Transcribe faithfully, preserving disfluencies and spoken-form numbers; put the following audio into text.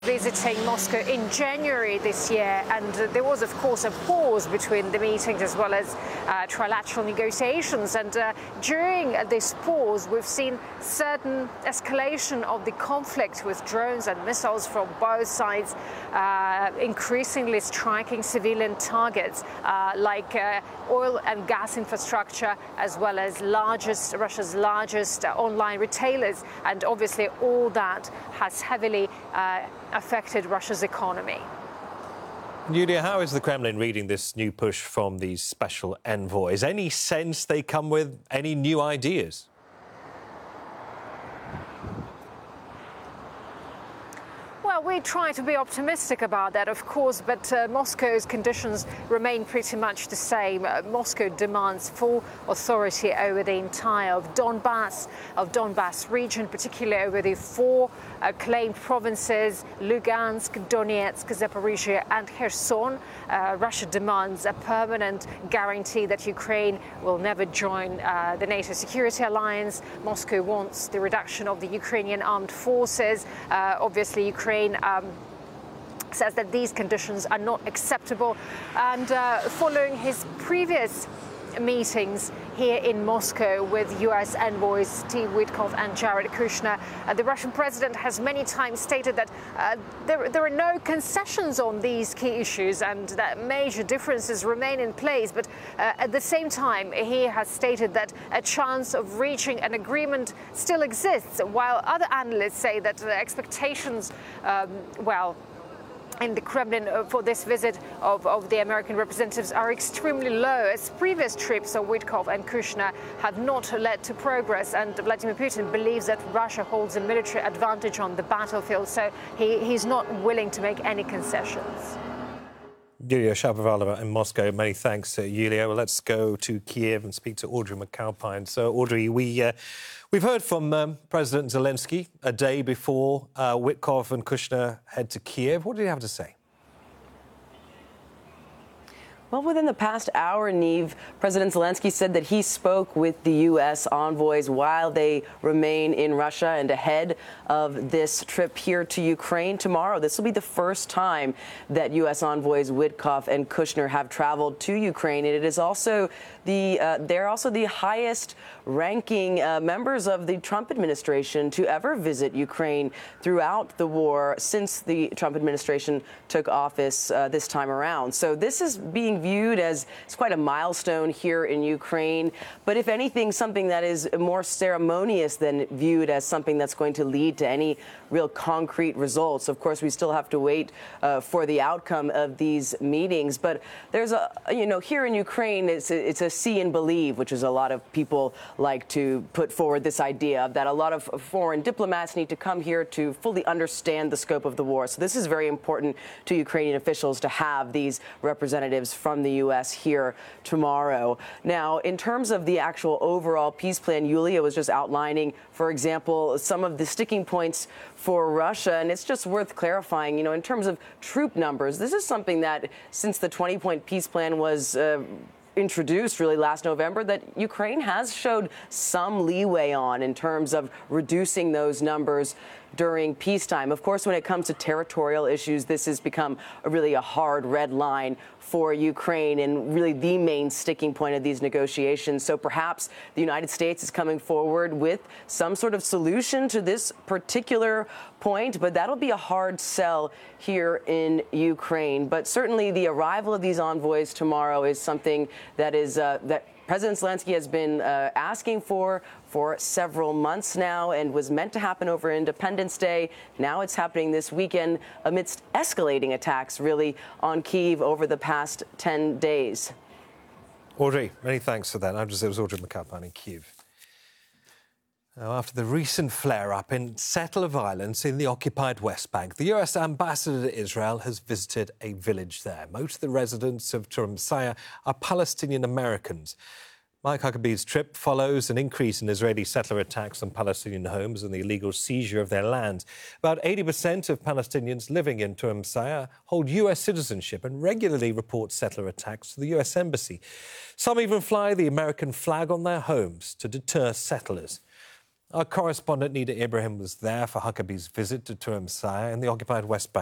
Visiting Moscow in January this year, and uh, there was, of course, a pause between the meetings as well as uh, trilateral negotiations. And uh, during this pause, we've seen certain escalation of the conflict with drones and missiles from both sides, uh, increasingly striking civilian targets uh, like uh, oil and gas infrastructure, as well as largest Russia's largest uh, online retailers. And obviously, all that has heavily uh, affected Russia's economy. Yulia, how is the Kremlin reading this new push from these special envoys? Any sense they come with any new ideas? Well, we try to be optimistic about that, of course, but uh, Moscow's conditions remain pretty much the same. Uh, Moscow demands full authority over the entire of Donbass, of Donbass region, particularly over the four uh, claimed provinces, Lugansk, Donetsk, Zaporizhia and Kherson. Uh, Russia demands a permanent guarantee that Ukraine will never join uh, the NATO security alliance. Moscow wants the reduction of the Ukrainian armed forces. Uh, obviously, Ukraine Um, says that these conditions are not acceptable. And uh, following his previous meetings here in Moscow with U S envoys Steve Witkoff and Jared Kushner, uh, the Russian president has many times stated that uh, there, there are no concessions on these key issues and that major differences remain in place. But uh, at the same time, he has stated that a chance of reaching an agreement still exists, while other analysts say that the expectations, um, well, in the Kremlin uh, for this visit of, of the American representatives are extremely low, as previous trips of Witkoff and Kushner have not led to progress. And Vladimir Putin believes that Russia holds a military advantage on the battlefield, so he, he's not willing to make any concessions. Yulia Shapovalova in Moscow. Many thanks, uh, Yulia. Well, let's go to Kiev and speak to Audrey McAlpine. So, Audrey, we, uh, we've heard from um, President Zelensky a day before uh, Witkoff and Kushner head to Kiev. What did he have to say? Well, within the past hour, Niamh, President Zelensky said that he spoke with the U S envoys while they remain in Russia and ahead of this trip here to Ukraine tomorrow. This will be the first time that U S envoys Witkoff and Kushner have traveled to Ukraine. And it is also the uh, they're also the highest ranking uh, members of the Trump administration to ever visit Ukraine throughout the war since the Trump administration took office uh, this time around. So this is being viewed as it's quite a milestone here in Ukraine. But if anything, something that is more ceremonious than viewed as something that's going to lead to any real concrete results. Of course, we still have to wait uh, for the outcome of these meetings. But there's a, you know, here in Ukraine, it's a, it's a see and believe, which is a lot of people like to put forward this idea of that a lot of foreign diplomats need to come here to fully understand the scope of the war. So this is very important to Ukrainian officials to have these representatives from the U S here tomorrow. Now, in terms of the actual overall peace plan, Yulia was just outlining, for example, some of the sticking points for Russia. And it's just worth clarifying, you know, in terms of troop numbers, this is something that since the twenty-point peace plan was uh, introduced really last November, that Ukraine has showed some leeway on in terms of reducing those numbers during peacetime. Of course, when it comes to territorial issues, this has become a really a hard red line for Ukraine and really the main sticking point of these negotiations. So perhaps the United States is coming forward with some sort of solution to this particular point, but that'll be a hard sell here in Ukraine. But certainly the arrival of these envoys tomorrow is something that is uh, that President Zelensky has been uh, asking for for several months now and was meant to happen over Independence Day. Now it's happening this weekend amidst escalating attacks, really, on Kyiv over the past ten days. Audrey, many thanks for that. I'm just, it was Audrey McAlpine in Kyiv. Now, after the recent flare-up in settler violence in the occupied West Bank, the U S ambassador to Israel has visited a village there. Most of the residents of Turamsaya are Palestinian Americans. Mike Huckabee's trip follows an increase in Israeli settler attacks on Palestinian homes and the illegal seizure of their land. About eighty percent of Palestinians living in Turamsaya hold U S citizenship and regularly report settler attacks to the U S Embassy. Some even fly the American flag on their homes to deter settlers. Our correspondent Nida Ibrahim was there for Huckabee's visit to Tuam Sire in the occupied West Bank.